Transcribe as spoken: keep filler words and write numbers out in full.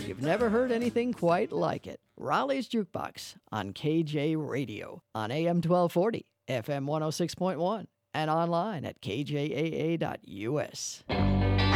You've never heard anything quite like it. Raleigh's Jukebox on K J Radio on A M twelve forty, F M one oh six point one, and online at k j a a dot u s.